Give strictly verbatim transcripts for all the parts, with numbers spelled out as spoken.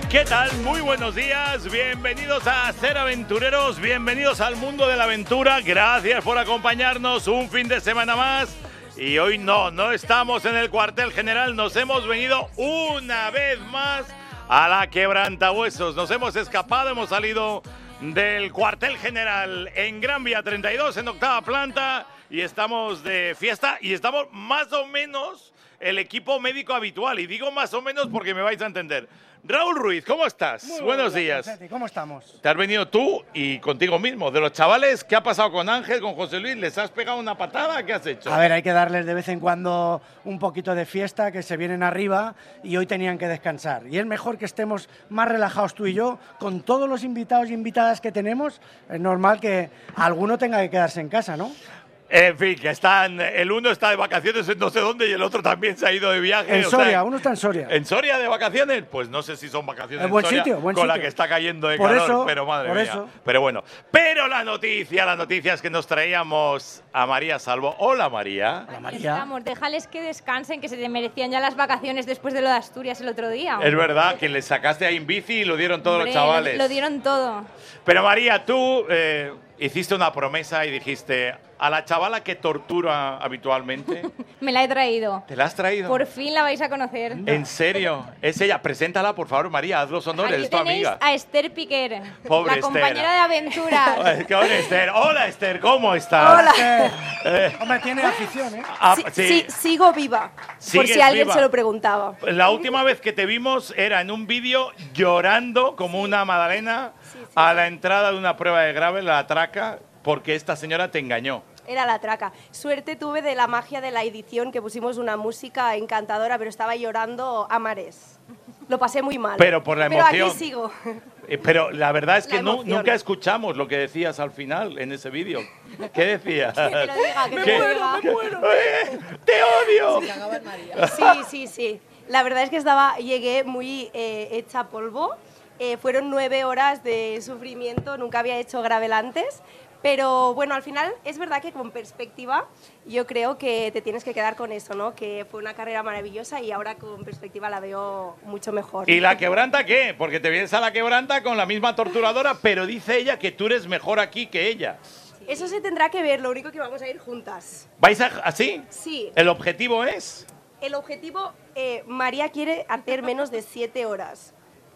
¿Qué tal? Muy buenos días, bienvenidos a Ser Aventureros, bienvenidos al mundo de la aventura, gracias por acompañarnos un fin de semana más. Y hoy no, no estamos en el cuartel general, nos hemos venido una vez más a la Quebrantahuesos. Nos hemos escapado, hemos salido del cuartel general en Gran Vía treinta y dos, en octava planta, y estamos de fiesta y estamos más o menos el equipo médico habitual. Y digo más o menos porque me vais a entender. Raúl Ruiz, ¿cómo estás? Muy Buenos bien, días. ¿Cómo estamos? Te has venido tú y contigo mismo. De los chavales, ¿qué ha pasado con Ángel, con José Luis? ¿Les has pegado una patada? ¿Qué has hecho? A ver, hay que darles de vez en cuando un poquito de fiesta, que se vienen arriba y hoy tenían que descansar. Y es mejor que estemos más relajados tú y yo, con todos los invitados y invitadas que tenemos. Es normal que alguno tenga que quedarse en casa, ¿no? En fin, que están, el uno está de vacaciones en no sé dónde y el otro también se ha ido de viaje. En o Soria, sea, uno está en Soria. ¿En Soria de vacaciones? Pues no sé si son vacaciones Es buen en Soria, sitio, buen con sitio. la que está cayendo de Por calor, eso, pero madre por mía. eso. Pero bueno, pero la noticia, la noticia es que nos traíamos a María Salvo. Hola, María. Hola, Aquí María. estamos, déjales que descansen, que se te merecían ya las vacaciones después de lo de Asturias el otro día. Es verdad que le sacaste ahí en bici y lo dieron todos Hombre, los chavales. Lo, lo dieron todo. Pero María, tú eh, hiciste una promesa y dijiste, a la chavala que tortura habitualmente, Me la he traído. ¿te la has traído? Por fin la vais a conocer. ¿En serio? Es ella. Preséntala, por favor, María, haz los honores, Aquí es tu tenéis amiga. a Esther Piquer, Pobre la Esther. compañera de aventuras. ¿Qué onda, Esther? Hola, Esther, ¿cómo estás? Hola. Eh, Hombre, tiene afición, ¿eh? ah, Sí, sí. sí, sigo viva, por Sigues si alguien viva. se lo preguntaba. La última vez que te vimos era en un vídeo llorando como una magdalena a la entrada de una prueba de gravel, la traca, porque esta señora te engañó. Era la traca. Suerte tuve de la magia de la edición, que pusimos una música encantadora, pero estaba llorando a mares. Lo pasé muy mal. Pero por la emoción. Pero aquí sigo. Eh, Pero la verdad es que La nu- emoción. nunca escuchamos lo que decías al final en ese vídeo. ¿Qué decías? Que te lo diga, que te ¿Qué? lo diga. ¡Eh, ¡Te odio! Sí, sí, sí. La verdad es que estaba, llegué muy eh, hecha polvo. Eh, fueron nueve horas de sufrimiento, nunca había hecho gravel antes. Pero bueno, al final es verdad que con perspectiva yo creo que te tienes que quedar con eso, ¿no? Que fue una carrera maravillosa y ahora con perspectiva la veo mucho mejor. ¿Y la quebranta qué? Porque te vienes a la quebranta con la misma torturadora, pero dice ella que tú eres mejor aquí que ella. Eso se tendrá que ver, lo único que vamos a ir juntas. ¿Vais a, así? Sí, ¿El objetivo es? el objetivo, eh, María quiere hacer menos de siete horas.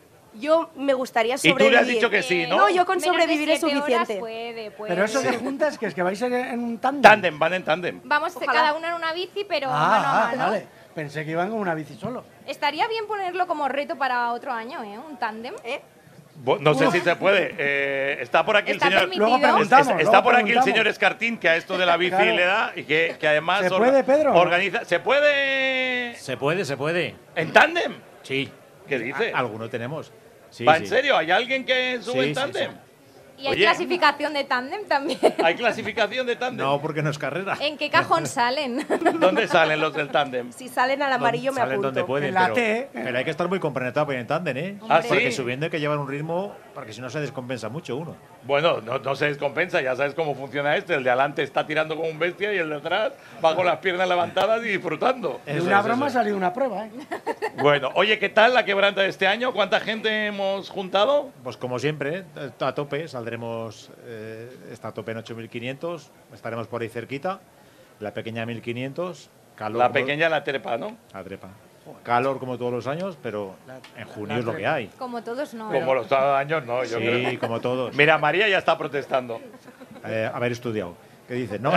Yo me gustaría Y tú sobrevivir. le has dicho que sí, ¿no? No, yo con Menos de sobrevivir es siete horas suficiente. Puede, puede. Pero eso de juntas, que es que vais a ir en un tándem. Tándem, van en tándem. Vamos Ojalá. cada una en una bici, pero Ah, mano a ah, mano. vale. Pensé que iban con una bici solo. Estaría bien ponerlo como reto para otro año, ¿eh? Un tándem. ¿Eh? Bo- No sé si se puede. Eh, está por aquí el Está señor. permitido. Luego preguntamos. Es- está luego por aquí el preguntamos. señor Escartín, que a esto de la bici Claro. le da y que, que además ¿Se puede, Pedro? organiza. ¿Se puede Se puede, se puede. en tándem? Sí. ¿Qué dice? A- alguno tenemos. Sí, ¿Va sí. en serio? ¿Hay alguien que sube Sí, en sí, tándem? sí. Y hay Oye. clasificación de tándem también. ¿Hay clasificación de tándem? No, porque no es carrera. ¿En qué cajón salen? ¿Dónde salen los del tándem? Si salen al amarillo me Salen apunto. donde pueden, En la pero, T, ¿eh? pero hay que estar muy compenetrado en tándem, ¿eh? ¿Ah, sí? Porque subiendo hay que llevar un ritmo, porque si no se descompensa mucho uno. Bueno, no, no se descompensa, ya sabes cómo funciona este. El de adelante está tirando como un bestia y el de atrás va con las piernas levantadas y disfrutando. De Eso una es, broma ha eso salido una prueba, ¿eh? Bueno, oye, ¿qué tal la quebranta de este año? ¿Cuánta gente hemos juntado? Pues como siempre, ¿eh? a tope, saldremos, eh, está a tope en ocho mil quinientos, estaremos por ahí cerquita, la pequeña mil quinientos, calor. La como- pequeña la trepa, ¿no? La trepa. Calor como todos los años, pero en junio es lo que hay. Como todos no. Como los años, no, yo Sí, creo. como todos. Mira, María ya está protestando. Eh, haber estudiado. ¿Qué dices? No.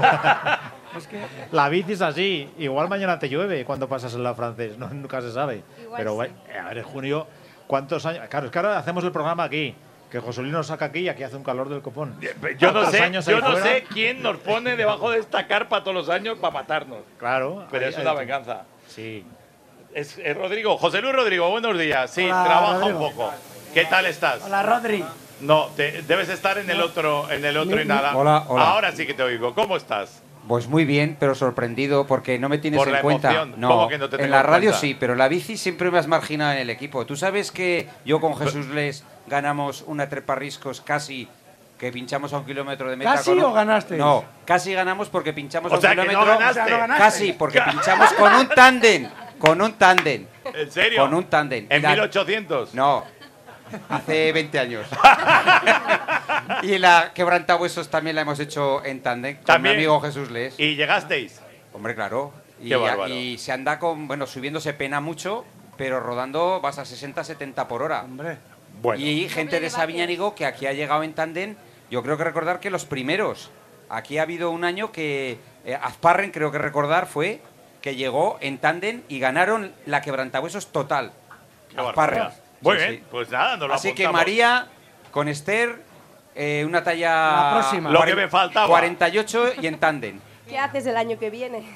La bici es así. Igual mañana te llueve cuando pasas en la francés. No, nunca se sabe. Igual Pero sí. bueno, eh, a ver, en junio, ¿cuántos años? Claro, es que ahora hacemos el programa aquí. Que José Luis nos saca aquí y aquí hace un calor del copón. Yo no ¿Cuántos sé, años yo hay no fuera? sé quién nos pone debajo de esta carpa todos los años para matarnos. Claro. Pero ahí- es una ahí- venganza. Sí. Es, es Rodrigo, José Luis Rodrigo, buenos días. Sí, Hola, trabaja Rodrigo. un poco. ¿Qué tal estás? Hola, Rodri. No, te- debes estar en el otro, en el otro Mi- y nada. Hola, hola. Ahora sí que te oigo. ¿Cómo estás? Pues muy bien, pero sorprendido porque no me tienes Por en la cuenta. emoción. No, ¿Cómo que no te en tengo la en radio cuenta? sí, pero la bici siempre me has marginado en el equipo. Tú sabes que yo con Jesús Les ganamos una treparriscos casi que pinchamos a un kilómetro de meta. ¿Casi con un- o ganaste? No, casi ganamos porque pinchamos O a un sea, que no kilómetro. ganaste. O sea, no ganaste. Casi, porque pinchamos con un tándem, con un tándem. ¿En serio? Con un tándem. ¿En Y la- mil ochocientos? No, hace veinte años. Y la quebrantahuesos también la hemos hecho en tándem con ¿También? mi amigo Jesús Les. ¿Y llegasteis? Hombre, claro. Y, Qué bárbaro. y se anda con, bueno, subiendo se pena mucho, pero rodando vas a sesenta, setenta por hora. Hombre. Bueno. Y gente de Sabiñánigo que aquí ha llegado en tándem, yo creo que recordar que los primeros. Aquí ha habido un año que eh, Azparren, creo que recordar, fue que llegó en tándem y ganaron la quebrantahuesos total. Qué Azparren. barbaridad. Muy Sí, bien, sí. pues nada, nos lo Así que apuntamos. María con Esther, eh, una talla... La próxima. Lo que me faltaba. cuarenta y ocho y en tándem. ¿Qué haces el año que viene?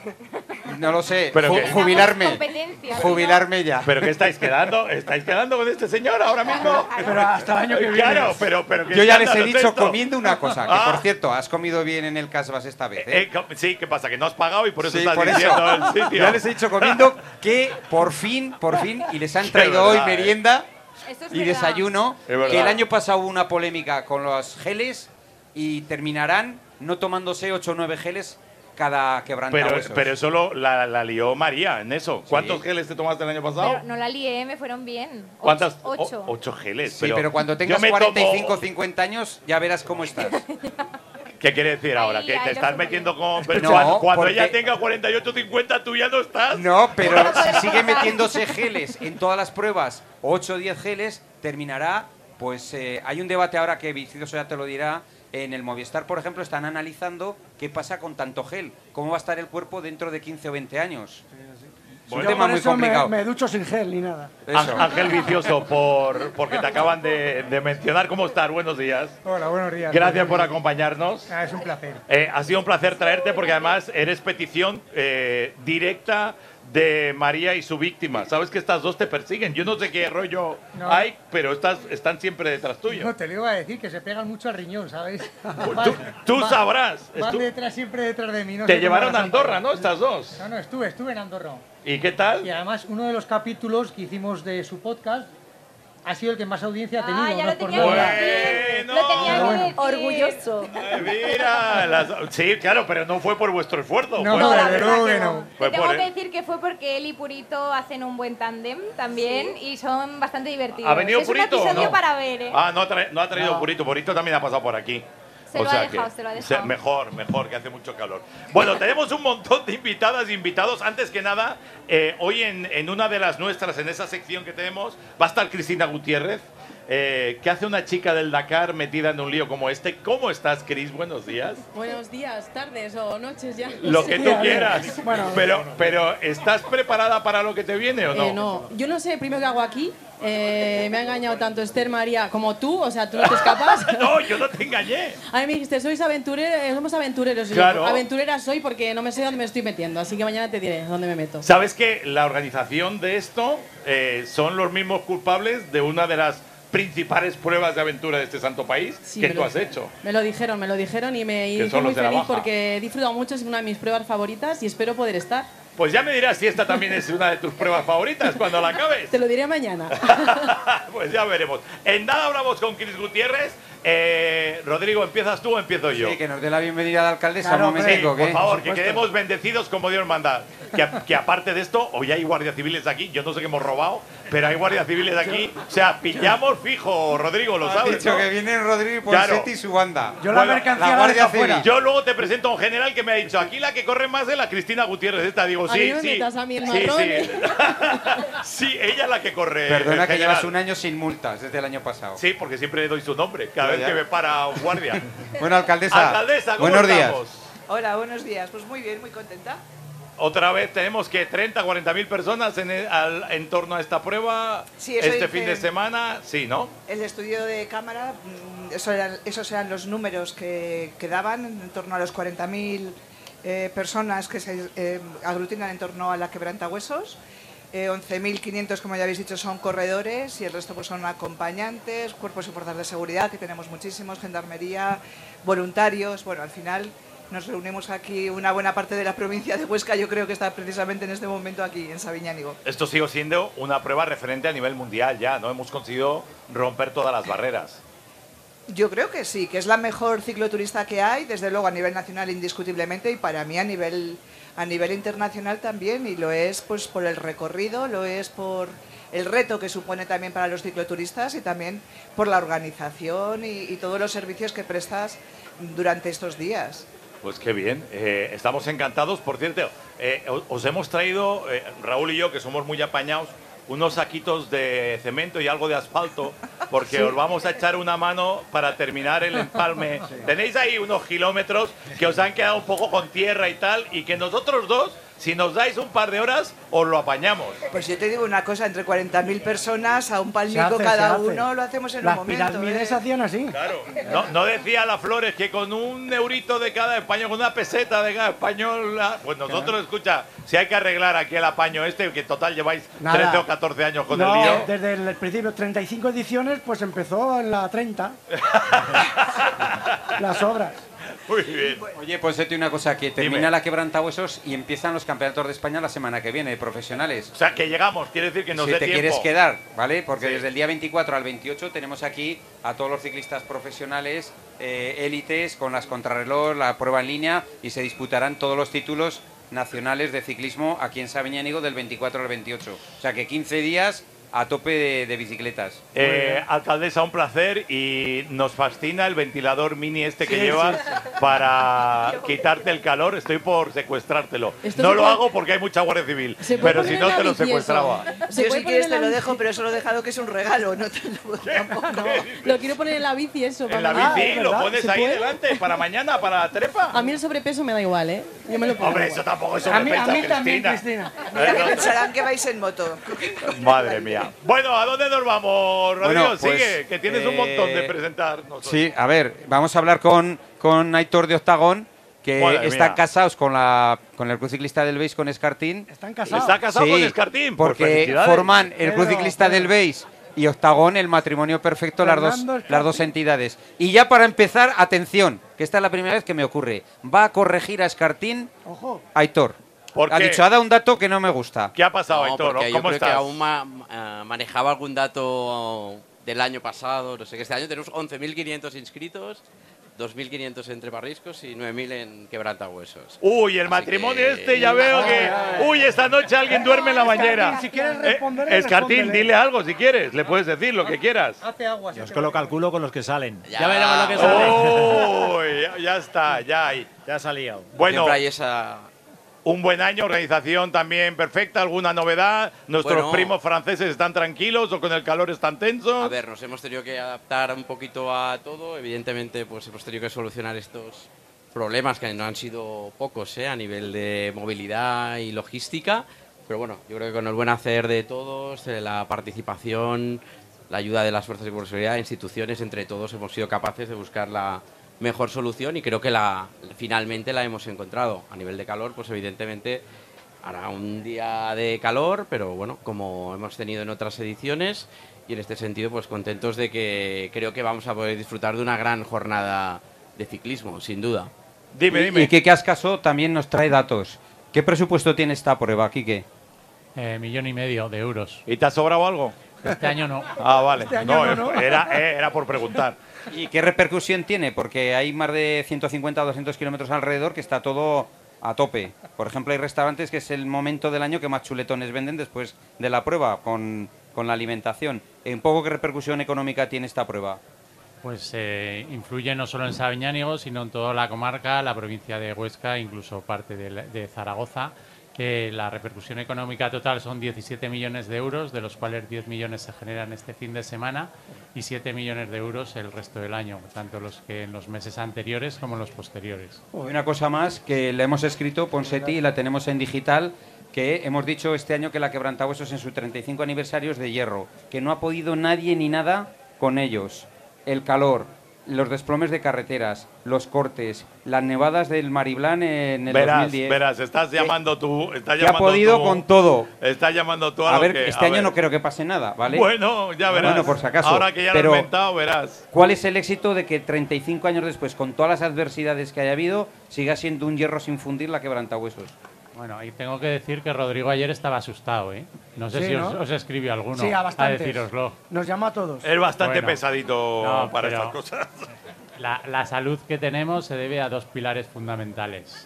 No lo sé. Pero Ju- que- jubilarme. Competencia, ¿no? Jubilarme ya. ¿Pero qué estáis quedando? ¿Estáis quedando con este señor ahora mismo? Pero hasta el año que viene. Claro, pero, pero ¿qué Yo ya les he escándalo es dicho esto? comiendo una cosa, que Ah. por cierto, has comido bien en el Casbas esta vez, ¿eh? Eh, co- sí, ¿qué pasa? Que no has pagado y por eso Sí, estás por eso. diciendo el sitio. Ya les he dicho comiendo que por fin, por fin, y les han Qué traído hoy verdad, ¿eh? merienda Esto es y verdad. desayuno, Es verdad. que el año pasado hubo una polémica con los geles y terminarán no tomándose ocho o nueve geles cada Pero, quebrantahuesos. pero eso lo, la, la lió María en eso. ¿Cuántos geles te tomaste el año pasado? Pero no la lié, me fueron bien. Ocho- ¿Cuántas? Ocho. O- ocho geles. Sí, pero, cuando yo tengas me cuarenta y tomo- cinco o cincuenta años ya verás cómo estás. ¿Qué quiere decir ahora? Ahí, ¿Que ahí te no estás se metiendo puede. con...? Pero No, cuando cuando porque- ella tenga cuarenta y ocho, cincuenta, tú ya no estás. No, pero si sigue metiéndose geles en todas las pruebas, ocho o diez geles, terminará, pues eh, hay un debate ahora que Vicioso ya te lo dirá, en el Movistar, por ejemplo, están analizando qué pasa con tanto gel, cómo va a estar el cuerpo dentro de quince o veinte años. Es un Yo tema por muy eso me, complicado. me ducho sin gel ni nada. Eso. Á- Ángel Vicioso, por, porque te acaban de, de mencionar. ¿Cómo estás? Buenos días. Hola, buenos días. Gracias por acompañarnos. Ah, es un placer. Eh, ha sido un placer traerte porque además eres petición eh, directa de María y su víctima. Sabes que estas dos te persiguen. Yo no sé qué rollo No. hay, pero estas están siempre detrás tuyo. No, te lo iba a decir, que se pegan mucho al riñón, ¿sabes? Pues tú, tú sabrás. Van Estu- detrás, siempre detrás de mí. No te sé cómo llevaron a las Andorra, han- ¿no? Estas dos. No, no, estuve, estuve en Andorra. ¿Y qué tal? Y además, uno de los capítulos que hicimos de su podcast ha sido el que más audiencia ha tenido. Ah, ya no lo es por tenía que nada. decir. Bueno. Lo tenía que Bueno. decir. Orgulloso. Ay, mira, las- sí, claro, pero no fue por vuestro esfuerzo. No, fue no, por- la desde verdad luego que que no. no. fue Te tengo por que él. decir que fue porque él y Purito hacen un buen tándem también y son bastante divertidos. ¿Ha venido es Purito un o episodio no? para ver, ¿eh? Ah, no ha, tra- no ha traído No. Purito. Purito también ha pasado por aquí. Se lo ha dejado, se lo ha dejado. mejor, mejor, que hace mucho calor. Bueno, tenemos un montón de invitadas e invitados. Antes que nada, eh, hoy en, en una de las nuestras, en esa sección que tenemos, va a estar Cristina Gutiérrez. Eh, ¿Qué hace una chica del Dakar metida en un lío como este? ¿Cómo estás, Cris? Buenos días. Buenos días, tardes o noches ya. Lo que Sí, tú a ver. quieras. Bueno. pero, pero, ¿estás preparada para lo que te viene o no? Eh, no, yo no sé primero qué hago aquí. Eh, me ha engañado tanto Esther María como tú, o sea, tú no te escapas. No, yo no te engañé. A mí me dijiste, sois aventureros, somos aventureros. Y yo, Claro. aventurera soy porque no me sé dónde me estoy metiendo, así que mañana te diré dónde me meto. ¿Sabes que la organización de esto eh, son los mismos culpables de una de las principales pruebas de aventura de este santo país Sí, que me tú lo has dijeron. hecho? Me lo dijeron, me lo dijeron y me y Que estoy son muy los de la feliz baja. porque he disfrutado mucho, es una de mis pruebas favoritas y espero poder estar. Pues ya me dirás si esta también es una de tus pruebas favoritas cuando la acabes. Te lo diré mañana. Pues ya veremos. En nada hablamos con Cris Gutiérrez. Eh, Rodrigo, ¿empiezas tú o empiezo yo? Sí, que nos dé la bienvenida a la alcaldesa Claro, un momentico, Sí, ¿qué? por favor, que supuesto. quedemos bendecidos como Dios manda. Que, que aparte de esto, hoy hay guardias civiles aquí. Yo no sé qué hemos robado, pero hay guardias civiles aquí. O sea, pillamos fijo, Rodrigo, lo Has sabes. dicho ¿no? que vienen Rodrigo Claro. Ponseti y su banda. Yo la Bueno, mercancía la la, Guardia dejo fuera. Civil. Yo luego te presento a un general que me ha dicho, aquí la que corre más es la Cristina Gutiérrez. Esta digo, A sí, mí no me sí. metas a mí el sí, marrón, sí. ¿eh? Sí, ella es la que corre. Perdona el que general. llevas un año sin multas desde el año pasado. Sí, porque siempre le doy su nombre cada Ya, vez ya. que me para un guardia. Bueno, alcaldesa. Alcaldesa, ¿cómo buenos días. estamos? Hola, buenos días. Pues muy bien, muy contenta. Otra vez tenemos que treinta, cuarenta mil personas en, el- al- en torno a esta prueba. Sí, eso este dice- fin de semana, sí, ¿no? El estudio de cámara, mm, eso eran- esos eran los números que, que daban, en torno a los cuarenta mil eh, personas que se eh, aglutinan en torno a la quebrantahuesos. Eh, once mil quinientos, como ya habéis dicho, son corredores y el resto pues, son acompañantes, cuerpos y fuerzas de seguridad, que tenemos muchísimos, gendarmería, voluntarios. Bueno, al final nos reunimos aquí una buena parte de la provincia de Huesca, yo creo que está precisamente en este momento aquí, en Sabiñánigo. Esto sigue siendo una prueba referente a nivel mundial ya, ¿no? Hemos conseguido romper todas las barreras. Yo creo que sí, que es la mejor cicloturista que hay, desde luego a nivel nacional indiscutiblemente y para mí a nivel, a nivel internacional también, y lo es pues por el recorrido, lo es por el reto que supone también para los cicloturistas y también por la organización y, y todos los servicios que prestas durante estos días. Pues qué bien, eh, estamos encantados. Por cierto, eh, os hemos traído, eh, Raúl y yo, que somos muy apañados, unos saquitos de cemento y algo de asfalto, porque sí. os vamos a echar una mano para terminar el empalme. Sí. Tenéis ahí unos kilómetros que os han quedado un poco con tierra y tal, y que nosotros dos, si nos dais un par de horas, os lo apañamos. Pues yo te digo una cosa, entre cuarenta mil personas a un palmico hace, cada uno, lo hacemos en Las un momento. Las pirámides se hacían así. Claro, no, no decía la Flores que con un eurito de cada español, con una peseta de cada español, pues nosotros, claro. escucha, si hay que arreglar aquí el apaño este, que en total lleváis Nada. trece o catorce años con no, el lío. Desde el principio, treinta y cinco ediciones, pues empezó en la treinta. Las obras. Muy bien. Oye, pues decirte una cosa, que termina Dime. la quebrantahuesos y empiezan los campeonatos de España la semana que viene, profesionales. O sea, que llegamos, quiere decir que nos si dé te tiempo. quieres quedar, ¿vale? Porque sí. desde el día veinticuatro al veintiocho tenemos aquí a todos los ciclistas profesionales, eh, élites, con las contrarreloj, la prueba en línea, y se disputarán todos los títulos nacionales de ciclismo aquí en Sabiñánigo del veinticuatro al veintiocho. O sea, que quince días a tope de, de bicicletas. Eh, alcaldesa, un placer, y nos fascina el ventilador mini este que sí, llevas sí. para quitarte el calor. Estoy por secuestrártelo. Esto No lo puede... hago porque hay mucha Guardia Civil, pero si no te lo secuestraba. Yo si quieres te lo dejo, pero eso lo he dejado que es un regalo, no te lo tampoco. No, lo quiero poner en la bici eso. En la bici, ah, lo pones ahí puede? delante para mañana, para la trepa. A mí el sobrepeso me da igual, ¿eh? Yo me lo pongo. Hombre, eso tampoco es sobrepeso, a mí, a mí Cristina. También, Cristina. Mira, que pensarán que vais en moto. Madre mía. Bueno, ¿a dónde nos vamos, Rodrigo? Bueno, pues, sigue, que tienes eh, un montón de presentar. Nosotros. Sí, a ver, vamos a hablar con, con Aitor de Octagón, que Madre están mía. casados con la con el Club Ciclista del Beis, con Escartín. ¿Están casados? ¿Está casado sí, con Escartín? Porque pues forman el Club Pero, Ciclista pero. del Beis y Octagón el matrimonio perfecto, las dos, Fernando las dos entidades. Y ya para empezar, atención, que esta es la primera vez que me ocurre. Va a corregir a Escartín Ojo. Aitor. ¿Por Ha qué? dicho, ha dado un dato que no me gusta. ¿Qué ha pasado, No, Aitor? porque ¿Cómo yo creo estás? que aún ma uh, manejaba algún dato del año pasado. No sé, que este año tenemos once mil quinientos inscritos, dos mil quinientos entre barriscos y nueve mil en quebrantahuesos. Uy, el Así matrimonio que... este, ya veo que... Uy, esta noche alguien duerme en la bañera. Si quieres responder, eh, Escartín, dile algo si quieres. Le puedes decir lo que quieras. Hace agua. Yo es que lo calculo con los que salen. Ya, Ya veremos lo que sale. Uy, ya, ya está, ya hay. Ya ha salido. Bueno, Siempre hay esa... un buen año, organización también perfecta. ¿Alguna novedad? ¿Nuestros Bueno. primos franceses están tranquilos o con el calor están tensos? A ver, nos hemos tenido que adaptar un poquito a todo. Evidentemente, pues hemos tenido que solucionar estos problemas que no han sido pocos, ¿eh? A nivel de movilidad y logística. Pero bueno, yo creo que con el buen hacer de todos, eh, la participación, la ayuda de las fuerzas de seguridad, instituciones, entre todos hemos sido capaces de buscar la mejor solución y creo que la finalmente la hemos encontrado. A nivel de calor, pues evidentemente hará un día de calor, pero bueno, como hemos tenido en otras ediciones, y en este sentido pues contentos de que creo que vamos a poder disfrutar de una gran jornada de ciclismo, sin duda. Dime, dime. Y que Cascaso también nos trae datos. ¿Qué presupuesto tiene esta prueba, Quique? Eh, millón y medio de euros. ¿Y te ha sobrado algo? Este año no. Ah, vale. Este año no, no, no. Era, era por preguntar. ¿Y qué repercusión tiene? Porque hay más de ciento cincuenta o doscientos kilómetros alrededor que está todo a tope. Por ejemplo, hay restaurantes que es el momento del año que más chuletones venden después de la prueba, con, con la alimentación. ¿Un poco qué repercusión económica tiene esta prueba? Pues eh, influye no solo en Sabiñánigo, sino en toda la comarca, la provincia de Huesca, incluso parte de, de Zaragoza, que la repercusión económica total son diecisiete millones de euros, de los cuales diez millones se generan este fin de semana y siete millones de euros el resto del año, tanto los que en los meses anteriores como en los posteriores. Y una cosa más, que le hemos escrito, Ponseti, y la tenemos en digital, que hemos dicho este año que la Quebrantahuesos en su treinta y cinco aniversario es de hierro, que no ha podido nadie ni nada con ellos. El calor, los desplomes de carreteras, los cortes, las nevadas del Mariblán en el verás, dos mil diez. Verás, estás llamando tú. Estás Que ha llamando podido tú, con todo. Estás llamando tú a, A lo ver, que, este a año ver. no creo que pase nada, ¿vale? Bueno, ya verás. Bueno, por si acaso. Ahora que ya Pero, lo he inventado, verás. ¿cuál es el éxito de que treinta y cinco años después, con todas las adversidades que haya habido, siga siendo un hierro sin fundir la Quebrantahuesos? Bueno, y tengo que decir que Rodrigo ayer estaba asustado, ¿eh? No sé Sí, si ¿no? os, os escribió alguno Sí, a a bastantes. decíroslo. Nos llama a todos. Es bastante Bueno, pesadito no, para pero- estas cosas. La, la salud que tenemos se debe a dos pilares fundamentales.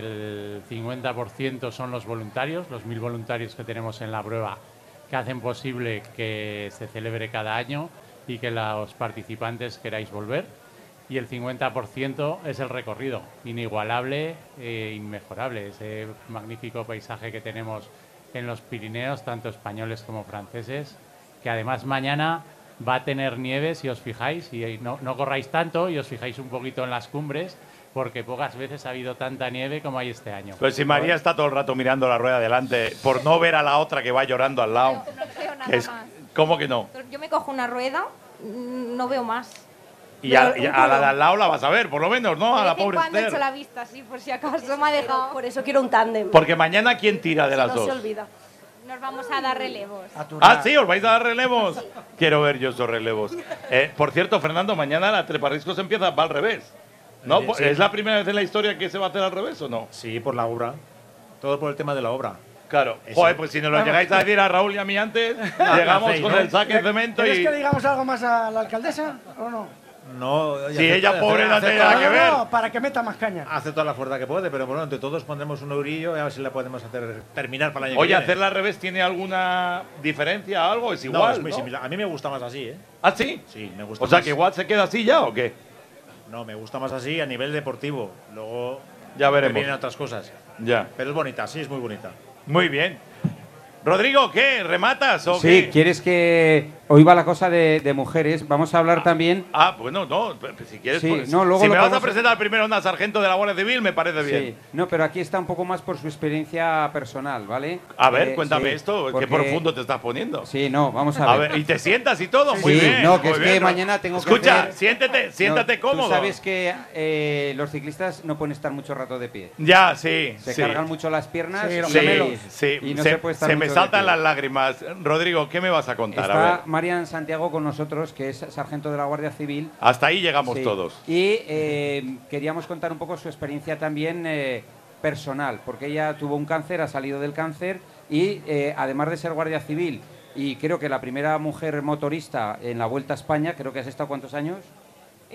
El cincuenta por ciento son los voluntarios, los mil voluntarios que tenemos en la prueba, que hacen posible que se celebre cada año y que los participantes queráis volver. Y el cincuenta por ciento es el recorrido, inigualable e inmejorable. Ese magnífico paisaje que tenemos en los Pirineos, tanto españoles como franceses, que además mañana va a tener nieve, si os fijáis, y no, no corráis tanto y os fijáis un poquito en las cumbres, porque pocas veces ha habido tanta nieve como hay este año. Pues si María está todo el rato mirando la rueda delante por no ver a la otra que va llorando al lado. No veo nada que es- más. ¿Cómo que no? Yo me cojo una rueda, mm, no veo más. Y a, Pero y un a la poco. de al lado la vas a ver, por lo menos, ¿no? A De la vez en pobre cuando Esther. echo la vista, sí, por si acaso me ha dejado. Por eso quiero un tándem. Porque mañana, ¿quién tira de las no dos? se olvida. Nos vamos a dar relevos. Ah, sí, os vais a dar relevos. Quiero ver yo esos relevos. Eh, por cierto, Fernando, mañana la Treparriscos empieza va al revés. ¿No? Sí, sí. ¿Es la primera vez en la historia que se va a hacer al revés o no? Sí, por la obra. Todo por el tema de la obra. Claro. Eso. Joder, pues si nos lo llegáis a decir a Raúl y a mí antes, llegamos hacéis, con ¿no? el saque de cemento ¿Quieres y... que digamos algo más a la alcaldesa o no? No, Si ella pobre no tiene nada que No, ver. no, para que meta más caña. Hace toda la fuerza que puede, pero bueno, entre todos pondremos un eurillo y a ver si la podemos hacer terminar para el año Oye, que viene. ¿hacerla al revés tiene alguna diferencia o algo? Es No, igual, es muy ¿no? similar. A mí me gusta más así, ¿eh? ¿Ah, sí? Sí, me gusta O sea, más. que igual se queda así ya o qué? No, me gusta más así a nivel deportivo. Luego Ya me veremos. vienen otras cosas. Ya. Pero es bonita, sí, es muy bonita. Muy bien. Rodrigo, ¿qué? ¿Rematas o Sí, qué? ¿quieres que hoy va la cosa de, de mujeres? Vamos a hablar también. Ah, bueno, no, pues, si quieres, Sí, pues, no, luego si lo me vas a podemos- presentar primero a una sargento de la Guardia Civil, me parece bien. Sí, no, pero aquí está un poco más por su experiencia personal, ¿vale? A ver, Eh, cuéntame sí, esto, porque- qué profundo te estás poniendo. Sí, no, vamos a A ver. ver, y te sientas y todo, muy Sí, bien. no, que muy es que bien, ¿no? mañana tengo que Escucha, hacer- siéntete, siéntate No, cómodo. Tú sabes que eh, los ciclistas no pueden estar mucho rato de pie. Ya, sí. Se sí. cargan mucho las piernas Sí, y, los Sí, gemelos. sí. y no se, se, puede estar se me mucho de saltan pie. las lágrimas. Rodrigo, ¿qué me vas a contar? A ver. Está Marian Santiago con nosotros, que es sargento de la Guardia Civil. Hasta ahí llegamos Sí. todos. Y eh, queríamos contar un poco su experiencia también eh, personal, porque ella tuvo un cáncer, ha salido del cáncer y eh, además de ser Guardia Civil y creo que la primera mujer motorista en la Vuelta a España, creo que has estado ¿cuántos años? He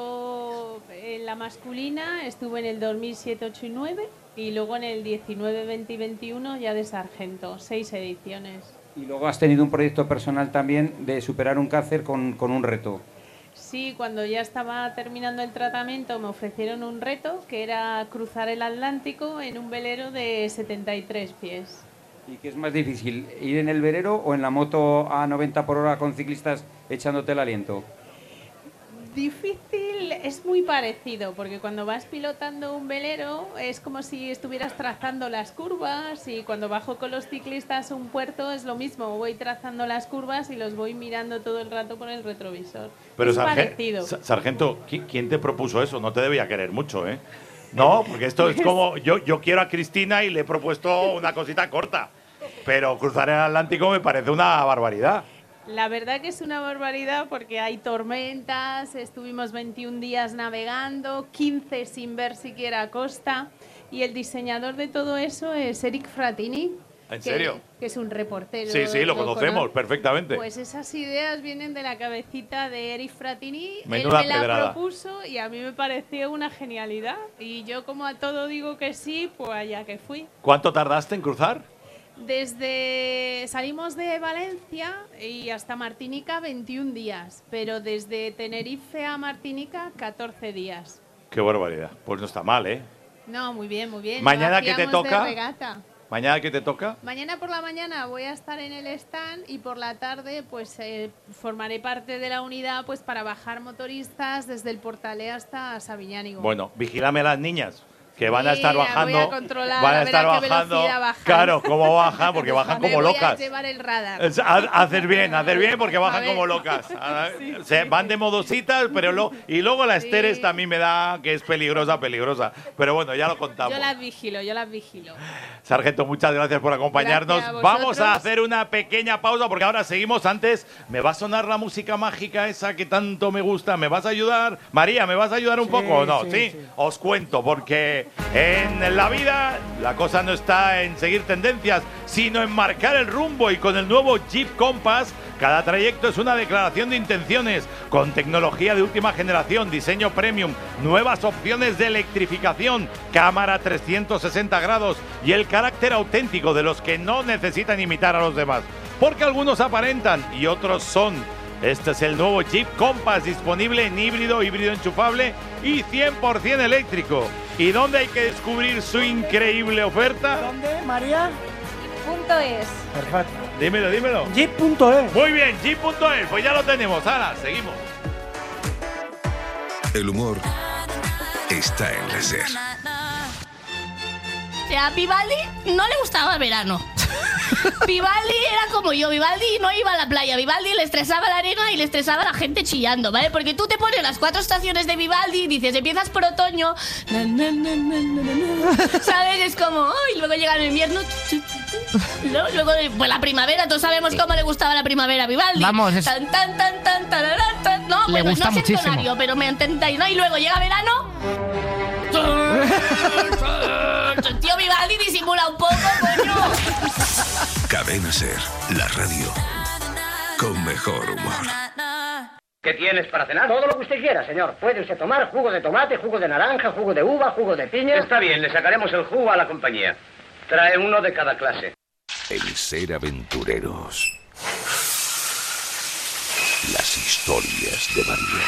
hecho en la masculina, estuve en el dos mil siete, ocho y nueve y luego en el diecinueve, veinte y veintiuno ya de sargento, seis ediciones. Y luego has tenido un proyecto personal también de superar un cáncer con, con un reto. Sí, cuando ya estaba terminando el tratamiento me ofrecieron un reto que era cruzar el Atlántico en un velero de setenta y tres pies. ¿Y qué es más difícil, ir en el velero o en la moto a noventa por hora con ciclistas echándote el aliento? Difícil, es muy parecido, porque cuando vas pilotando un velero es como si estuvieras trazando las curvas y cuando bajo con los ciclistas a un puerto es lo mismo, voy trazando las curvas y los voy mirando todo el rato por el retrovisor. Pero es sarge- parecido. sa- sargento, ¿qui- ¿quién te propuso eso? No te debía querer mucho, ¿eh? No, porque esto es como, yo, yo quiero a Cristina y le he propuesto una cosita corta, pero cruzar el Atlántico me parece una barbaridad. La verdad que es una barbaridad porque hay tormentas, estuvimos veintiún días navegando, quince sin ver siquiera costa y el diseñador de todo eso es Eric Fratini. ¿En que- serio? Que es un reportero. Sí, sí, lo conocemos cono- perfectamente. Pues esas ideas vienen de la cabecita de Eric Fratini. Menuda Él me la pedrada. propuso y a mí me pareció una genialidad. Y yo como a todo digo que sí, pues allá que fui. ¿Cuánto tardaste en cruzar? Desde salimos de Valencia y hasta Martinica veintiún días, pero desde Tenerife a Martinica catorce días. Qué barbaridad. Pues no está mal, ¿eh? No, muy bien, muy bien. ¿Mañana Lo qué te hacíamos de toca? regata. ¿Mañana qué te toca? Mañana por la mañana voy a estar en el stand y por la tarde pues eh, formaré parte de la unidad pues para bajar motoristas desde el Portalé hasta Sabiñánigo. Bueno, vigílame a las niñas, que van a Sí, estar la voy bajando. a controlar, van a a ver estar a qué bajando. velocidad bajan. Claro, cómo bajan, porque bajan Me como voy locas. a llevar el radar. Es- ha- Haces bien, haces bien porque bajan ver. como locas. A- Se van de modositas, pero lo, y luego la Esther esta a mí me da que es peligrosa, peligrosa. Pero bueno, ya lo contamos. Yo las vigilo, yo las vigilo. Sargento, muchas gracias por acompañarnos. Gracias a Vamos vosotros. a hacer una pequeña pausa porque ahora seguimos. Antes me va a sonar la música mágica esa que tanto me gusta. ¿Me vas a ayudar? María, ¿me vas a ayudar un Sí, poco o no? sí, ¿Sí? sí. Os cuento porque en la vida la cosa no está en seguir tendencias, sino en marcar el rumbo, y con el nuevo Jeep Compass cada trayecto es una declaración de intenciones, con tecnología de última generación, diseño premium, nuevas opciones de electrificación, cámara trescientos sesenta grados y el carácter auténtico de los que no necesitan imitar a los demás, porque algunos aparentan y otros son. Este es el nuevo Jeep Compass, disponible en híbrido, híbrido enchufable y cien por ciento eléctrico. ¿Y dónde hay que descubrir su increíble oferta? ¿Dónde, María? Punto es. Perfecto. Dímelo, dímelo. Jeep punto es. Muy bien, Jeep punto es. Pues ya lo tenemos. Ahora, seguimos. El humor está en la SER. O sea, a Vivaldi no le gustaba el verano. Vivaldi era como yo, Vivaldi no iba a la playa, Vivaldi le estresaba la arena y le estresaba la gente chillando, ¿vale? Porque tú te pones las cuatro estaciones de Vivaldi y dices, empiezas por otoño, na, na, na, na, na, na, ¿sabes? Es como, oh, y luego llega el invierno, ¿no? Luego, pues la primavera, todos sabemos cómo le gustaba la primavera a Vivaldi. Vamos, es... tan, tan, tan, tan, tararán, tan, no, le bueno, gusta no sé muchísimo. entonario, pero me entendáis, ¿no? Y luego llega verano. Tío, Vivaldi disimula un poco, coño. Cadena SER, la radio con mejor humor. ¿Qué tienes para cenar? Todo lo que usted quiera, señor. Puede usted tomar jugo de tomate, jugo de naranja, jugo de uva, jugo de piña. Está bien, le sacaremos el jugo a la compañía. Trae uno de cada clase. El SER Aventureros. Las historias de María.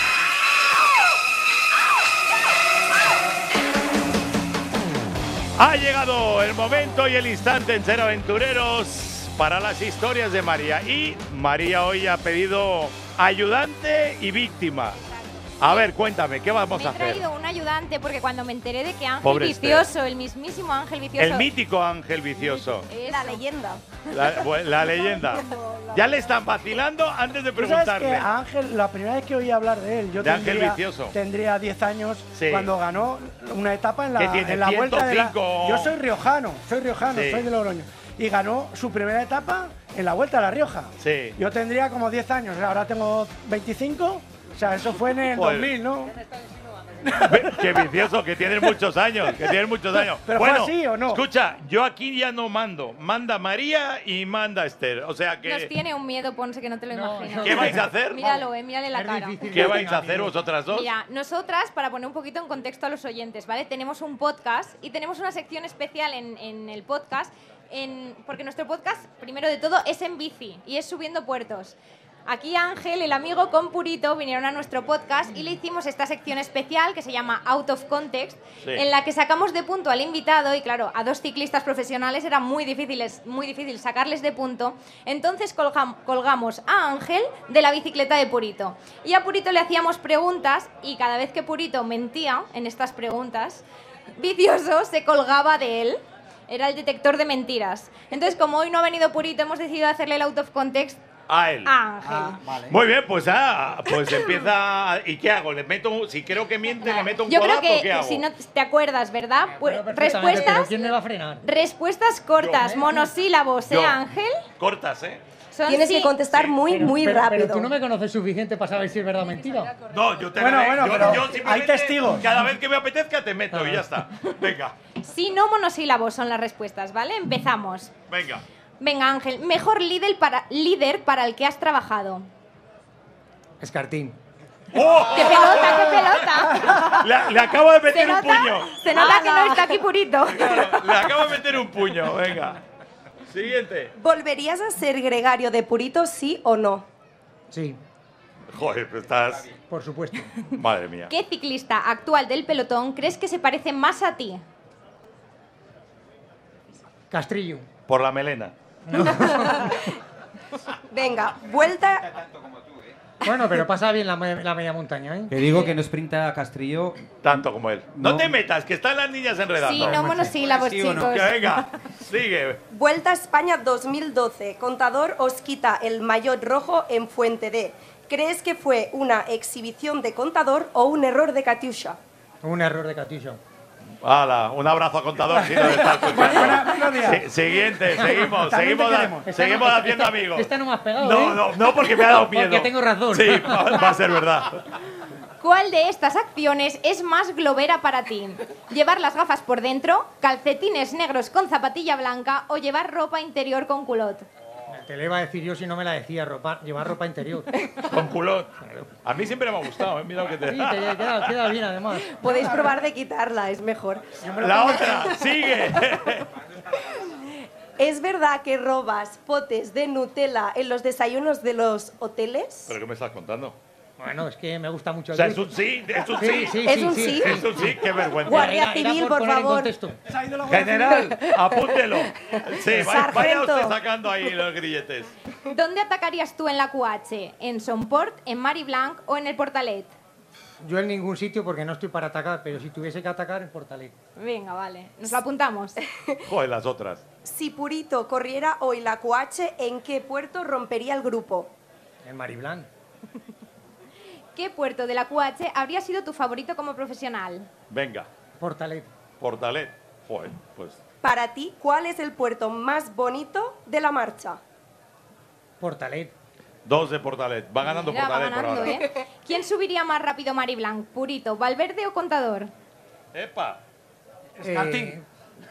Ha llegado el momento y el instante en SER Aventureros para las historias de María. Y María hoy ha pedido ayudante y víctima. A ver, cuéntame, ¿qué vamos Me a he hacer? traído un ayudante porque cuando me enteré de que Ángel Pobre Vicioso, Esther. el mismísimo Ángel Vicioso... El mítico Ángel Vicioso. Es la leyenda. La, bueno, la leyenda. Ya le están vacilando antes de ¿Tú sabes que preguntarle. a Ángel, la primera vez que oí hablar de él, yo De Ángel tendría, Vicioso. tendría diez años Sí. cuando ganó una etapa en la, Que tiene en la vuelta de la... ciento cinco. Yo soy riojano, soy riojano, Sí. soy de Logroño. Y ganó su primera etapa en la Vuelta a La Rioja. Sí. Yo tendría como diez años, ahora tengo veinticinco. O sea, eso fue en el Joder. dos mil, ¿no? Qué vicioso, que tienes muchos años, que tienes muchos años. ¿Pero fue bueno, así o no? Escucha, yo aquí ya no mando, manda María y manda Esther. O sea Nos que, tiene un miedo, Ponce, que no te lo imaginas. ¿qué vais a hacer? Míralo, eh, mírale la cara. ¿Qué vais a hacer vosotras dos? Mira, nosotras, para poner un poquito en contexto a los oyentes, ¿vale? Tenemos un podcast y tenemos una sección especial en, en el podcast, en, porque nuestro podcast, primero de todo, es en bici y es subiendo puertos. Aquí Ángel, el amigo con Purito, vinieron a nuestro podcast y le hicimos esta sección especial que se llama Out of Context, Sí. en la que sacamos de punto al invitado y claro, a dos ciclistas profesionales era muy difícil, muy difícil sacarles de punto. Entonces colgam- colgamos a Ángel de la bicicleta de Purito y a Purito le hacíamos preguntas y cada vez que Purito mentía en estas preguntas, Vicioso se colgaba de él. Era el detector de mentiras. Entonces, como hoy no ha venido Purito, hemos decidido hacerle el Out of Context A él. a Ángel. Muy bien, pues ah, pues empieza. ¿Y qué hago? ¿Le meto, si creo que miente, le meto un Yo creo codazo o que qué hago? si no te acuerdas, ¿verdad? Pues, Perfectamente, pero respuestas, ¿quién me va a frenar? respuestas cortas, Yo. monosílabos, ¿eh, Yo. Ángel? Cortas, ¿eh? Son Tienes sí. que contestar muy, Pero- muy pero- rápido. Pero tú no me conoces suficiente para saber si es verdad o mentira. No, yo te Bueno, haré- bueno, yo, pero yo hay simplemente testigos. Cada vez que me apetezca te meto y ya está. Venga, Sí, no monosílabos son las respuestas, ¿vale? Empezamos. venga. Venga, Ángel, mejor líder para, líder para el que has trabajado. Escartín. ¡Oh! ¡Qué pelota, qué pelota! Le, le acabo de meter ¿Se un nota? puño. Se nota que no está aquí Purito. Le acabo de meter un puño, venga. Siguiente. ¿Volverías a ser gregario de Purito, sí o no? Sí, Joder, pero estás. por supuesto. Madre mía. ¿Qué ciclista actual del pelotón crees que se parece más a ti? Castrillo. Por la melena. Venga, vuelta... Bueno, pero pasa bien la, me- la media montaña, ¿eh? Te digo que no sprinta a Castrillo. Tanto como él. No, No. te metas, que están las niñas enredando. Sí, no monosílabos, ¿Sí o no? chicos. Que venga, sigue. Vuelta a España dos mil doce. Contador os quita el maillot rojo en Fuente D. ¿Crees que fue una exhibición de Contador o un error de Katiusha? Un error de Katusha. Hala, un abrazo a Contador si no le está escuchando. Buena- buenos días. Sí, siguiente, seguimos, También seguimos, te da- queremos. Esta seguimos no- haciendo esta- amigos. Esta no me has pegado, No, ¿eh? no, no, porque me ha dado miedo. Porque tengo razón. Sí, va, va a ser verdad. ¿Cuál de estas acciones es más globera para ti? ¿Llevar las gafas por dentro, calcetines negros con zapatilla blanca o llevar ropa interior con culot? Te le iba a decir yo si no me la decía, ropa, llevar ropa interior. Con culot. A mí siempre me ha gustado, ¿eh? Mira lo que te... Sí, te queda, queda bien además. Podéis probar de quitarla, es mejor. La otra, sigue. ¿Es verdad que robas potes de Nutella en los desayunos de los hoteles? ¿Pero qué me estás contando? Bueno, es que me gusta mucho O el sea, es grupo. un sí, es un Sí, sí. sí, ¿Es sí, un sí, sí? Es un sí, qué vergüenza. Guardia Era- era civil, por por poner en favor. contexto. General, apúntelo. Sí, vaya, vaya Sargento. usted sacando ahí los grilletes. ¿Dónde atacarías tú en la Q H? ¿En Somport, en Mariblanc o en el Portalet? Yo en ningún sitio porque no estoy para atacar, pero si tuviese que atacar en Portalet. Venga, vale. Nos lo apuntamos. Joder, las otras. Si Purito corriera hoy la Q H, ¿en qué puerto rompería el grupo? En Mariblanc. ¿Qué puerto de la Q H habría sido tu favorito como profesional? Venga, Portalet. Portalet. Joder, pues... Para ti, ¿cuál es el puerto más bonito de la marcha? Portalet. Dos de Portalet. Va ganando Mira, va Portalet por ganando, ahora. ¿eh? ¿Quién subiría más rápido Mariblanc? ¿Purito, Valverde o Contador? ¡Epa! Eh,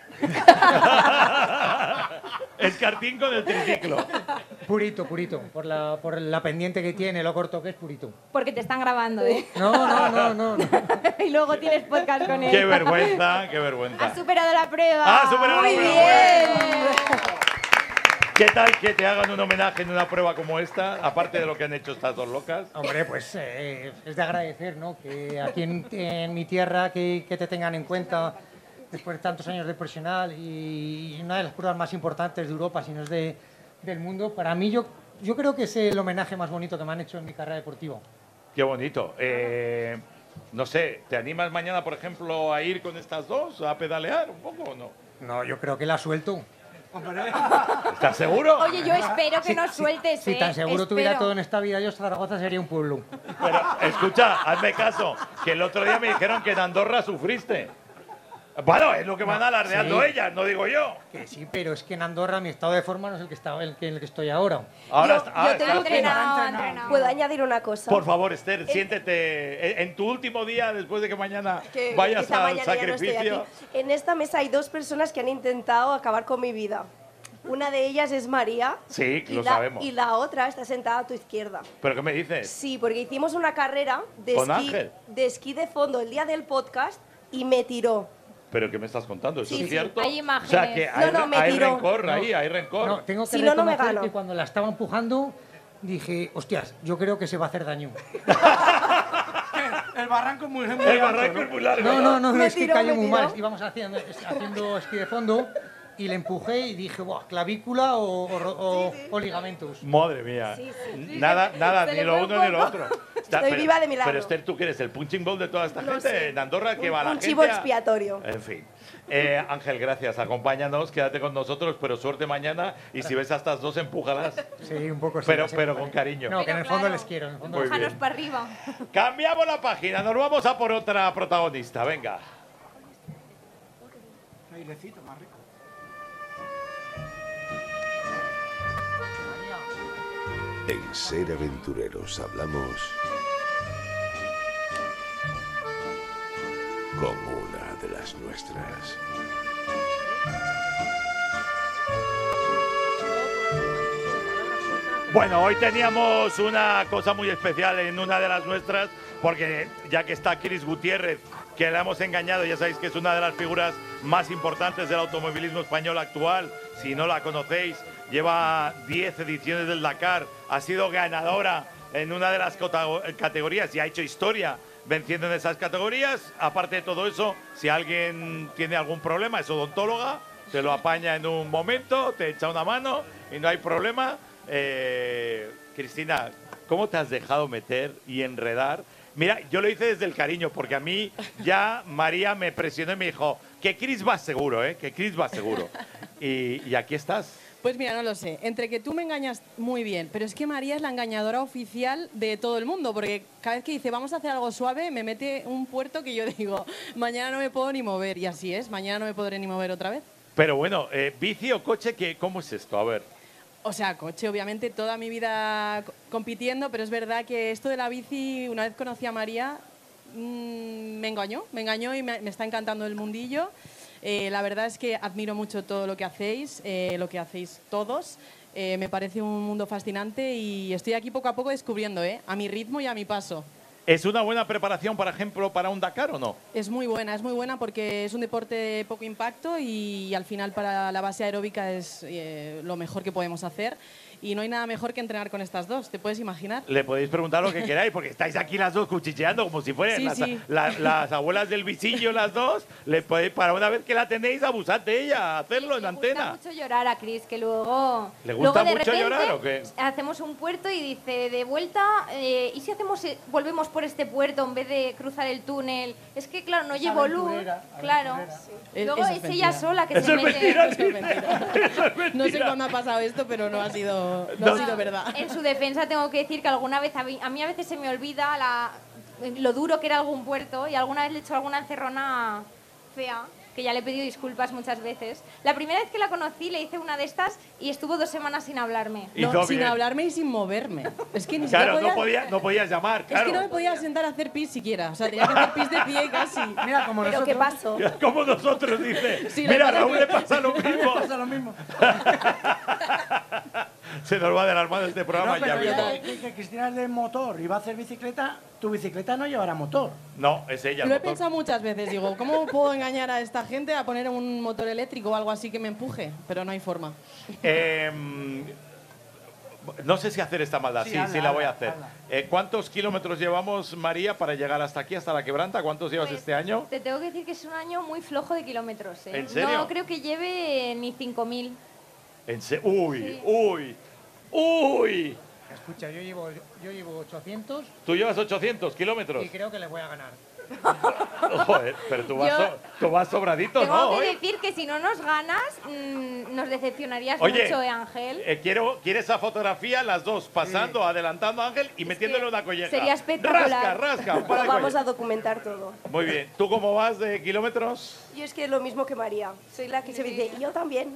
Escartín con el triciclo. Purito, purito. Por la, por la pendiente que tiene, lo corto que es purito. Porque te están grabando, ¿eh? No, no, no, no. no. Y luego tienes podcast con él. Qué vergüenza, qué vergüenza. Has superado la prueba. Ah, superado la Muy prueba. bien. ¿Qué tal que te hagan un homenaje en una prueba como esta, aparte de lo que han hecho estas dos locas? Hombre, pues eh, es de agradecer, ¿no? Que aquí en, en mi tierra que, que te tengan en cuenta después de tantos años de profesional y, y una de las pruebas más importantes de Europa, si no es de, del mundo. Para mí, yo, yo creo que es el homenaje más bonito que me han hecho en mi carrera deportiva. Qué bonito. Eh, no sé, ¿te animas mañana, por ejemplo, a ir con estas dos, a pedalear un poco o no? No, yo creo que la suelto. ¿Estás seguro? Oye, yo espero que nos sueltes, Si ¿eh? tan seguro tuviera Espero. todo en esta vida, yo Zaragoza sería un pueblo. Pero, escucha, hazme caso, que el otro día me dijeron que en Andorra sufriste. Bueno, es lo que van alardeando Sí. ellas, no digo yo. Que sí, pero es que en Andorra mi estado de forma no es el que, estaba, el que, el que estoy ahora. Ahora Yo- está- ah, yo te está- he entrenado, entrenado. ¿Puedo añadir una cosa? Por favor, Esther, siéntete. En- En tu último día, después de que mañana Que vayas quizá al mañana ya no estoy sacrificio. aquí. En esta mesa hay dos personas que han intentado acabar con mi vida. Una de ellas es María. Sí, y lo la, sabemos. Y la otra está sentada a tu izquierda. ¿Pero qué me dices? Sí, porque hicimos una carrera de ¿Con esquí, Ángel? de esquí de fondo el día del podcast y me tiró. ¿Pero qué me estás contando? ¿Eso Sí, es sí, cierto? hay O imágenes. sea, que hay, No, no, me hay tiró. rencor ahí, No. hay rencor. No, tengo que Si no, no me reconocer gano. que cuando la estaba empujando dije, hostias, yo creo que se va a hacer daño. El barranco es muy, muy El alto, barranco ¿no? es muy largo. No, no, no, Me es que tiró, cayó me muy tiró. mal. Íbamos haciendo, haciendo esquí de fondo y le empujé y dije, Buah, clavícula o, o, o- o ligamentos. Madre mía. Sí, sí. Nada, nada, Se ni le lo fue uno un ni lo poco. otro. Estoy viva de milagro. Pero Esther, ¿tú qué eres? ¿El punching ball de toda esta No gente sé. en Andorra? que Un- va la un gente chivo a- expiatorio. En fin. Eh, Ángel, gracias. Acompáñanos, quédate con nosotros, pero suerte mañana. Y si ves a estas dos, empújalas. Sí, un poco sí, Pero, sí, pero sí. con cariño. No, que en el Pero fondo claro. les quiero. En el fondo Muy les quiero. Bájanos para arriba. Cambiamos la página, nos vamos a por otra protagonista. Venga. Airecito más rico. En Ser Aventureros hablamos con una de las nuestras. Bueno, hoy teníamos una cosa muy especial en una de las nuestras, porque ya que está Cris Gutiérrez, que la hemos engañado, ya sabéis que es una de las figuras más importantes del automovilismo español actual. Si no la conocéis, lleva diez ediciones del Dakar, ha sido ganadora en una de las cota- categorías y ha hecho historia venciendo en esas categorías. Aparte de todo eso, si alguien tiene algún problema, es odontóloga, te lo apaña en un momento, te echa una mano y no hay problema. Eh, Cristina, ¿cómo te has dejado meter y enredar? Mira, yo lo hice desde el cariño, porque a mí ya María me presionó y me dijo que Cris va seguro, ¿eh? Que Cris va seguro. Y, y aquí estás. Pues mira, no lo sé. Entre que tú me engañas muy bien, pero es que María es la engañadora oficial de todo el mundo, porque cada vez que dice vamos a hacer algo suave, me mete un puerto que yo digo, mañana no me puedo ni mover. Y así es, mañana no me podré ni mover otra vez. Pero bueno, eh, bici o coche, ¿qué, ¿cómo es esto? A ver. O sea, coche, obviamente, toda mi vida co- compitiendo, pero es verdad que esto de la bici, una vez conocí a María, mm, me engañó, me engañó y me, me está encantando el mundillo. Eh, la verdad es que admiro mucho todo lo que hacéis, eh, lo que hacéis todos. Eh, me parece un mundo fascinante y estoy aquí poco a poco descubriendo, ¿eh? A mi ritmo y a mi paso. ¿Es una buena preparación, por ejemplo, para un Dakar o no? Es muy buena, es muy buena porque es un deporte de poco impacto y, y al final para la base aeróbica es eh, lo mejor que podemos hacer. Y no hay nada mejor que entrenar con estas dos, ¿te puedes imaginar? Le podéis preguntar lo que queráis, porque estáis aquí las dos cuchicheando como si fueran Sí, las, sí. la- las abuelas del visillo, las dos. Le podéis, para una vez que la tenéis, abusad de ella, hacerlo en Le antena. gusta mucho llorar a Chris, que luego... ¿Le gusta luego de mucho repente llorar o qué? Hacemos un puerto y dice, de vuelta, eh, ¿y si hacemos eh, volvemos por este puerto en vez de cruzar el túnel? Es que, claro, no Es llevo luz. aventurera, Claro. Es- Luego eso es, es ella mentira. sola que Eso se es mete... mentira, eso es mentira. No sé cuándo ha pasado esto, pero no ha sido, no No. ha sido verdad. En su defensa tengo que decir que alguna vez, a mí, a mí a veces se me olvida la, lo duro que era algún puerto y alguna vez le he hecho alguna encerrona fea, que ya le he pedido disculpas muchas veces. La primera vez que la conocí le hice una de estas y estuvo dos semanas sin hablarme. Hizo No, sin bien. hablarme y sin moverme. Es que ni Claro, siquiera no, podía- podía, no podías llamar, Es claro. que no me podía sentar a hacer pis siquiera. O sea, tenía que hacer pis de pie casi. Mira, como ¿Pero qué pasó? Como nosotros, dice. Sí, le Mira, a pasa Raúl que- le pasa lo mismo. Pasa lo mismo. Se nos va de las manos este programa No, ya pero mismo. ya que, que Cristina es de motor y va a hacer bicicleta, tu bicicleta no llevará motor. No, es ella. el Lo he motor. pensado muchas veces. Digo, ¿cómo puedo engañar a esta gente a poner un motor eléctrico o algo así que me empuje? Pero no hay forma. Eh, no sé si hacer esta maldad. Sí, Sí, sí, hazla, la voy a hazla, hacer. hazla. Eh, ¿Cuántos kilómetros llevamos, María, para llegar hasta aquí, hasta la quebranta? ¿Cuántos llevas Pues, este año? Te tengo que decir que es un año muy flojo de kilómetros. ¿eh? ¿En serio? No creo que lleve ni cinco mil. En se- uy, Sí. uy, uy. Escucha, yo llevo, yo llevo ochocientos Tú llevas ochocientos kilómetros. y creo que les voy a ganar. Joder, pero tú vas, Yo- so- tú vas sobradito, Tengo ¿no? que Hoy. decir que si no nos ganas, mm, nos decepcionarías Oye, mucho, ¿eh, Ángel? Eh, quiero, quiero esa fotografía, las dos, pasando, adelantando a Ángel y metiéndole una colleja. sería espectacular. Rasca, rasca, un par Lo de vamos collejas. a documentar todo. Muy bien. ¿Tú cómo vas de kilómetros? Yo es que lo mismo que María. Soy la que se dice, y yo también.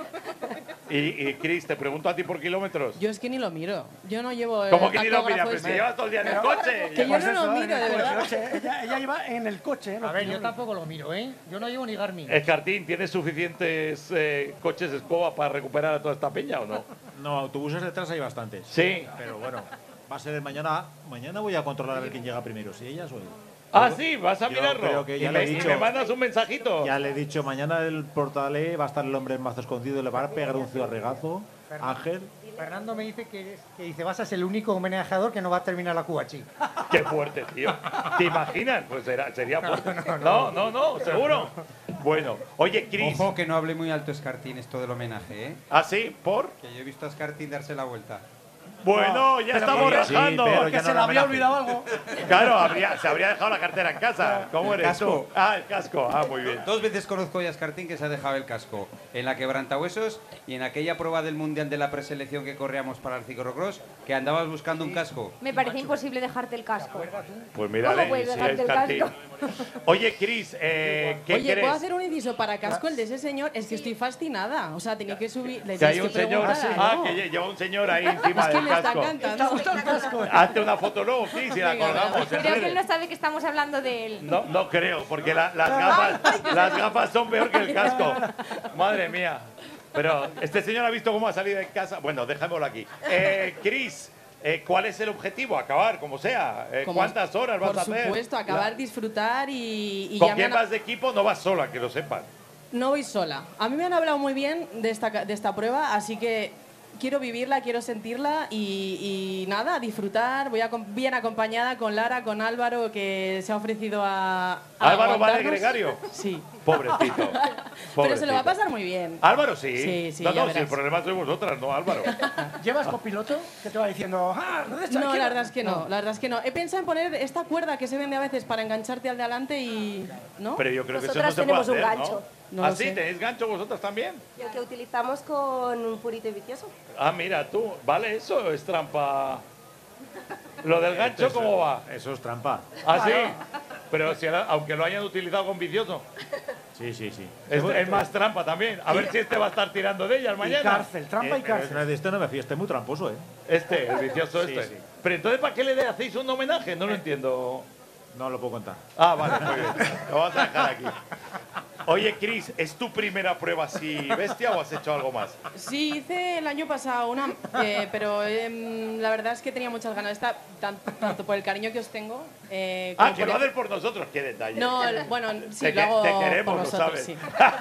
Y, y Cris, te pregunto a ti por kilómetros. Yo es que ni lo miro. Yo no llevo. ¿Cómo el que ni lo miras? tacógrafo Pues si ese. llevas todo el día en el coche. Que yo Pues no eso, lo en miro, el de verdad. coche. Ella, ella iba en el coche. ¿eh? A ver, yo tampoco lo miro, ¿eh? Yo no llevo ni Garmin. Escartín, ¿tienes suficientes eh, coches de escoba para recuperar a toda esta peña o no? No, autobuses detrás hay bastantes. Sí. Pero bueno, va a ser el mañana. Mañana voy a controlar a ver quién llega primero, si ellas o él. Ah, sí, vas a Yo mirarlo. creo que ya y, le me, he y dicho- me mandas un mensajito. Ya le he dicho, mañana el portalé va a estar el hombre más escondido y le va a pegar un cigarregazo. Ángel. Fernando me dice que, que dice, vas a ser el único homenajeador que no va a terminar la Cubachi. Qué fuerte, tío. ¿Te imaginas? Pues era- sería fuerte. No, no, no, seguro. Bueno, oye, Cris. Ojo que no hable muy alto Escartín esto del homenaje, ¿eh? ¿Ah, sí? ¿Por? Que yo he visto a Escartín darse la vuelta. Bueno, ya Pero estamos porque- rajando. sí, pero Porque ya no se le lo habría homenaje. olvidado algo. Claro, habría- se habría dejado la cartera en casa. ¿Cómo El eres casco. tú? Ah, el casco. Ah, muy bien. Dos veces conozco ya a Escartín que se ha dejado el casco. En la quebrantahuesos y en aquella prueba del Mundial de la preselección que corríamos para el ciclocross, que andabas buscando un casco. Me parece imposible dejarte el casco. Pues mírale. ¿Cómo puedes sí, dejarte el Escartín. casco? Oye, Cris, eh, ¿qué Oye, quieres? ¿puedo hacer un inciso para casco el de ese señor? Es que estoy fascinada. O sea, tenía que subir. Le Si hay tienes un que señor, preguntar, ah, ¿no? que lle- lleva un señor ahí encima Es que del me está casco. encantando. Hazte una foto luego, Cris, y la Venga, colgamos. en Creo que él redes. no sabe que estamos hablando de él. No, no creo, porque la- las, gafas, las gafas son peor que el casco. Madre mía. Pero este señor ha visto cómo ha salido de casa. Bueno, déjamelo aquí. Eh, Cris, eh, ¿cuál es el objetivo? Acabar, como sea. Eh, Como- ¿Cuántas horas vas Por a hacer? supuesto, acabar, La- disfrutar y, y ¿Con ya me quién han- vas de equipo? No vas sola, que lo sepas. No voy sola. A mí me han hablado muy bien de esta, ca- de esta prueba, así que quiero vivirla, quiero sentirla y, y nada, disfrutar. Voy a, bien acompañada con Lara, con Álvaro, que se ha ofrecido a. a ¿Álvaro va de aguantarnos. gregario? Sí. Pobrecito. Pero se lo va a Pobrecito. pasar muy bien. Álvaro sí. Sí, sí, no, ya no, si el verás. problema sois vosotras, no Álvaro. ¿Llevas copiloto? Que te va diciendo, ah, derecha, No, izquierda". la verdad es que no, la verdad es que no. He pensado en poner esta cuerda que se vende a veces para engancharte al de adelante y. ¿No? Pero yo creo que eso no Nosotras se puede tenemos un hacer, gancho. ¿no? No ¿Ah, lo sí? sé. ¿Tenéis gancho vosotras también? Lo que utilizamos con un purito y vicioso. Ah, mira tú. Vale, eso es trampa. ¿Lo del gancho Eso- cómo va? Eso es trampa. ¿Ah, sí? Pero si ahora- aunque lo hayan utilizado con vicioso, Sí, sí, sí. es, es más trampa también. A ver si este va a estar tirando de ellas Y mañana. cárcel, trampa y Eh, pero cárcel. de este no me fío, este es muy tramposo, ¿eh? Este, el vicioso Sí, este. sí. Pero entonces, ¿para qué le hacéis un homenaje? No lo entiendo. No lo puedo contar. Ah, vale, muy bien. Lo vamos a dejar aquí. Oye, Cris, ¿es tu primera prueba así bestia o has hecho algo más? Sí, hice el año pasado una, eh, pero eh, la verdad es que tenía muchas ganas. Esta, tanto, tanto por el cariño que os tengo. Eh, Ah, como que por lo el- haces por nosotros, qué detalle. No, el- bueno, sí, Te lo que- hago te queremos, por lo vosotros, sabes. sí.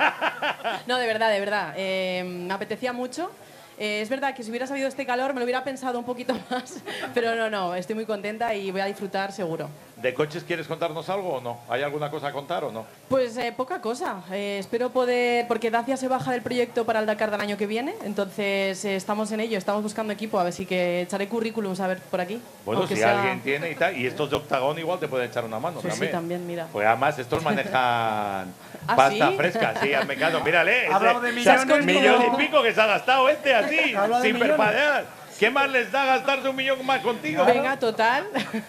No, de verdad, de verdad. Eh, me apetecía mucho. Eh, es verdad que si hubiera sabido este calor me lo hubiera pensado un poquito más, pero no, no, estoy muy contenta y voy a disfrutar seguro. ¿De coches quieres contarnos algo o no? ¿Hay alguna cosa a contar o no? Pues eh, poca cosa. Eh, espero poder, porque Dacia se baja del proyecto para el Dakar del año que viene, entonces eh, estamos en ello, estamos buscando equipo, a ver si que echaré currículums a ver por aquí. Bueno, Aunque si sea- alguien tiene y tal, y estos de Octagón igual te pueden echar una mano Sí, sí, también. también, mira. Pues además estos manejan ¿Ah, pasta sí? fresca, sí, al mecano. Mírale, Ha hablado ese- de se ha- millones, millón como- y pico que se ha gastado este así, Ha hablado de sin millones. parpadear. ¿Qué más les da gastarse un millón más contigo? Venga, total.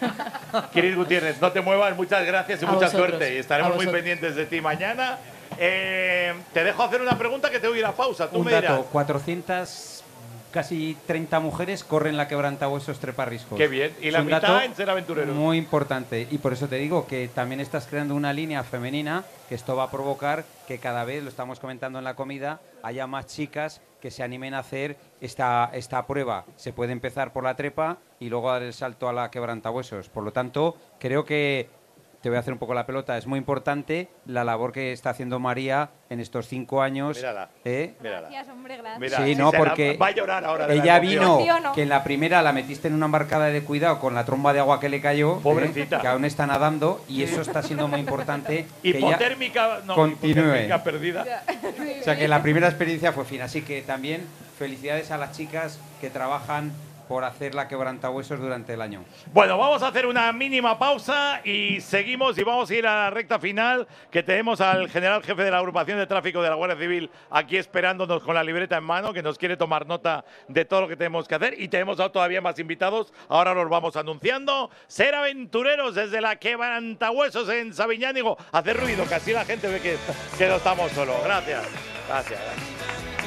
Cris Gutiérrez, no te muevas, muchas gracias y A mucha vosotros, suerte. Y estaremos a muy vosotros. pendientes de ti mañana. Eh, te dejo hacer una pregunta que te voy a ir a pausa. Tú Un me dato, dirás. cuatrocientas, casi treinta mujeres corren la quebrantahuesos treparriscos. Qué bien. Y la Es un mitad dato en Ser Aventurero. Muy importante. Y por eso te digo que también estás creando una línea femenina, que esto va a provocar que cada vez, lo estamos comentando en la comida, haya más chicas que se animen a hacer esta, esta prueba. Se puede empezar por la trepa y luego dar el salto a la quebrantahuesos. Por lo tanto, creo que te voy a hacer un poco la pelota. Es muy importante la labor que está haciendo María en estos cinco años. Mírala. ¿eh? Mírala. Gracias, hombre, gracias. Mira, Sí, si no, se la- porque va a llorar ahora de la ella emoción. vino, Emociono. que en la primera la metiste en una embarcada de cuidado con la tromba de agua que le cayó, ¿eh? Pobrecita. que aún está nadando, y eso está siendo muy importante. que ella Hipotérmica, no, continúe. hipotérmica perdida. O sea que la primera experiencia fue fina, así que también felicidades a las chicas que trabajan por hacer la quebrantahuesos durante el año. Bueno, vamos a hacer una mínima pausa y seguimos y vamos a ir a la recta final, que tenemos al general jefe de la agrupación de tráfico de la Guardia Civil aquí esperándonos con la libreta en mano, que nos quiere tomar nota de todo lo que tenemos que hacer, y tenemos todavía más invitados, ahora los vamos anunciando. Ser Aventureros desde la Quebrantahuesos en Sabiñánigo. Hacer ruido, que así la gente ve que, que no estamos solos. Gracias. Gracias. gracias.